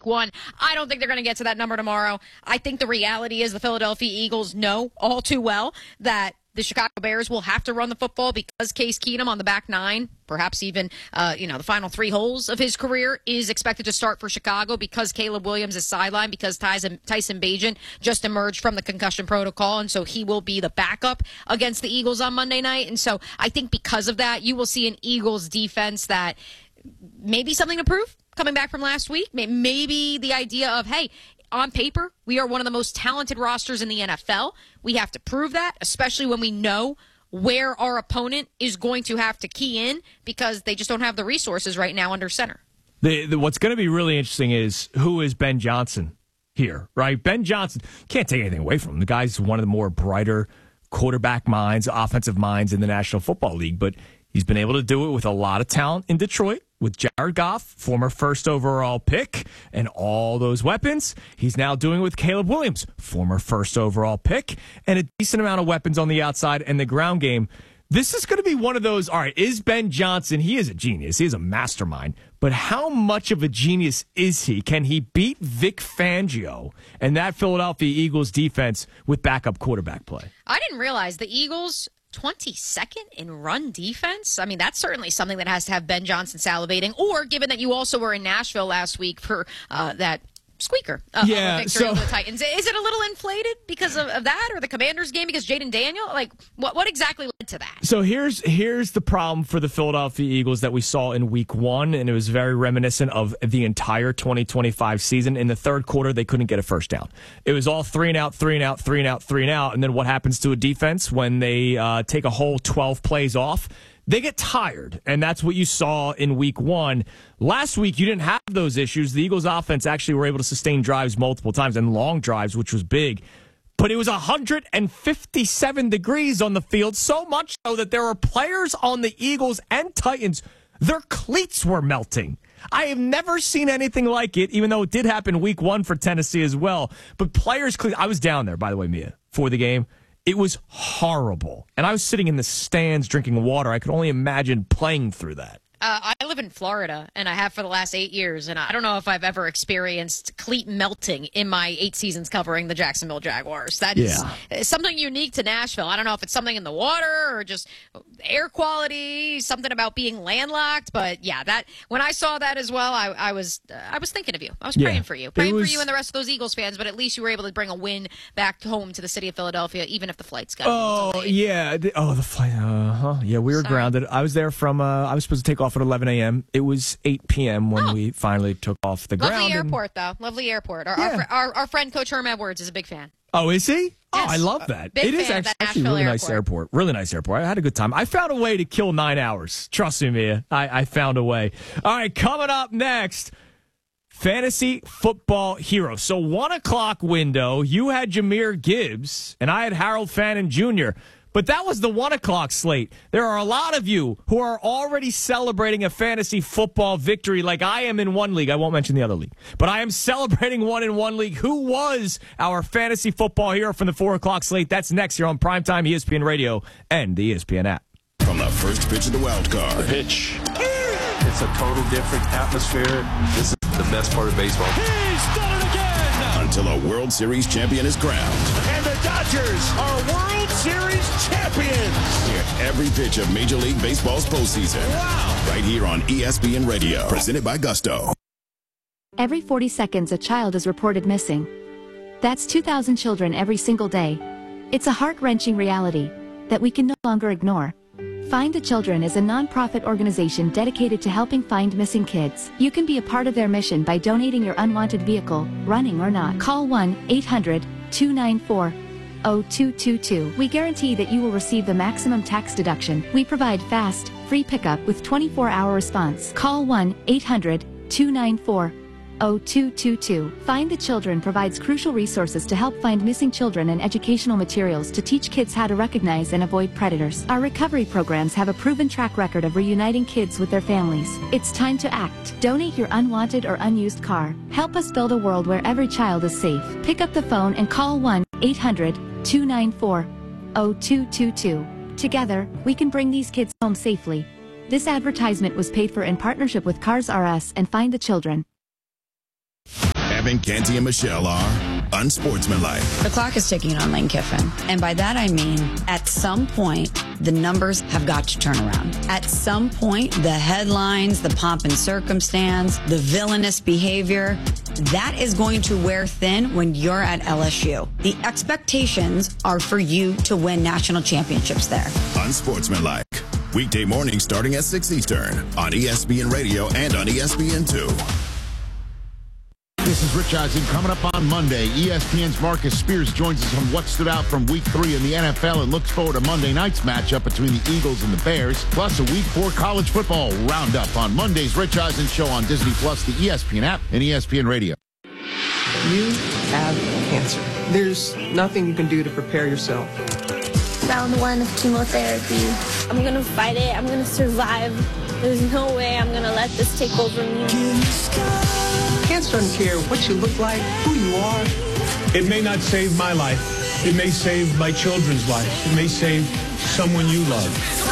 week one. I don't think they're going to get to that number tomorrow. I think the reality is the Philadelphia Eagles know all too well that the Chicago Bears will have to run the football because Case Keenum on the back nine, perhaps even, the final 3 holes of his career is expected to start for Chicago because Caleb Williams is sidelined because Tyson Bagent just emerged from the concussion protocol, and so he will be the backup against the Eagles on Monday night. And so I think because of that, you will see an Eagles defense that maybe something to prove coming back from last week. Maybe the idea of, hey, on paper, we are one of the most talented rosters in the NFL. We have to prove that, especially when we know where our opponent is going to have to key in because they just don't have the resources right now under center. What's going to be really interesting is who is Ben Johnson here, right? Ben Johnson, can't take anything away from him. The guy's one of the more brighter quarterback minds, offensive minds in the National Football League, but he's been able to do it with a lot of talent in Detroit, with Jared Goff, former first overall pick, and all those weapons. He's now doing it with Caleb Williams, former first overall pick, and a decent amount of weapons on the outside and the ground game. This is going to be one of those, all right, is Ben Johnson, he is a genius, he is a mastermind, but how much of a genius is he? Can he beat Vic Fangio and that Philadelphia Eagles defense with backup quarterback play? I didn't realize the Eagles 22nd in run defense. I mean, that's certainly something that has to have Ben Johnson salivating, or given that you also were in Nashville last week for that squeaker victory over the Titans. Is it a little inflated because of that, or the Commanders game because Jaden Daniel? Like, what exactly led to that? So here's the problem for the Philadelphia Eagles that we saw in week one, and it was very reminiscent of the entire 2025 season. In the third quarter, they couldn't get a first down. It was all 3 and out, 3 and out, 3 and out, 3 and out, and then what happens to a defense when they take a whole 12 plays off? They get tired, and that's what you saw in week one. Last week, you didn't have those issues. The Eagles' offense actually were able to sustain drives multiple times and long drives, which was big. But it was 157 degrees on the field, so much so that there were players on the Eagles and Titans, their cleats were melting. I have never seen anything like it, even though it did happen week one for Tennessee as well. But players' cleats, I was down there, by the way, Mia, for the game. It was horrible. And I was sitting in the stands drinking water. I could only imagine playing through that. I live in Florida, and I have for the last 8 years, and I don't know if I've ever experienced cleat melting in my 8 seasons covering the Jacksonville Jaguars. That is something unique to Nashville. I don't know if it's something in the water or just air quality, something about being landlocked, but yeah, that when I saw that as well, I was thinking of you. I was praying for you. Praying for you and the rest of those Eagles fans, but at least you were able to bring a win back home to the city of Philadelphia, even if the flights got delayed. Yeah. The flight. Yeah, we were grounded. I was there from, I was supposed to take off at 11 a.m. It was 8 p.m. when we finally took off the ground. Lovely airport, though. Lovely airport. Our friend, Coach Herm Edwards, is a big fan. Oh, is he? Yes. Oh, I love that. It is actually a really nice airport. Really nice airport. I had a good time. I found a way to kill 9 hours. Trust me, Mia. I found a way. All right, coming up next, Fantasy Football Hero. So 1 o'clock window, you had Jahmyr Gibbs, and I had Harold Fannin Jr., but that was the 1 o'clock slate. There are a lot of you who are already celebrating a fantasy football victory like I am in one league. I won't mention the other league. But I am celebrating one in one league. Who was our fantasy football hero from the 4 o'clock slate? That's next here on Primetime ESPN Radio and the ESPN app. From the first pitch of the wild card. The pitch. It's a total different atmosphere. This is the best part of baseball. He's done it again! Until a World Series champion is crowned. And the Dodgers are World Series champions! Hear every pitch of Major League Baseball's postseason. Wow! Right here on ESPN Radio. Presented by Gusto. Every 40 seconds, a child is reported missing. That's 2,000 children every single day. It's a heart-wrenching reality that we can no longer ignore. Find the Children is a non-profit organization dedicated to helping find missing kids. You can be a part of their mission by donating your unwanted vehicle, running or not. Call 1-800-294-0222. We guarantee that you will receive the maximum tax deduction. We provide fast, free pickup with 24-hour response. Call 1-800-294-0222. Find the Children provides crucial resources to help find missing children and educational materials to teach kids how to recognize and avoid predators. Our recovery programs have a proven track record of reuniting kids with their families. It's time to act. Donate your unwanted or unused car. Help us build a world where every child is safe. Pick up the phone and call 1-800-294-0222. Together, we can bring these kids home safely. This advertisement was paid for in partnership with Cars R Us and Find the Children. Kevin, Canty, and Michelle are unsportsmanlike. The clock is ticking on Lane Kiffin. And by that I mean, at some point, the numbers have got to turn around. At some point, the headlines, the pomp and circumstance, the villainous behavior, that is going to wear thin when you're at LSU. The expectations are for you to win national championships there. Unsportsmanlike. Weekday mornings starting at 6 Eastern on ESPN Radio and on ESPN2. This is Rich Eisen. Coming up on Monday, ESPN's Marcus Spears joins us on what stood out from Week 3 in the NFL and looks forward to Monday night's matchup between the Eagles and the Bears, plus a Week 4 college football roundup on Monday's Rich Eisen Show on Disney+, the ESPN app, and ESPN Radio. You have cancer. There's nothing you can do to prepare yourself. Round 1 of chemotherapy. I'm going to fight it. I'm going to survive. There's no way I'm going to let this take over me. Cancer doesn't care what you look like, who you are. It may not save my life. It may save my children's life. It may save someone you love.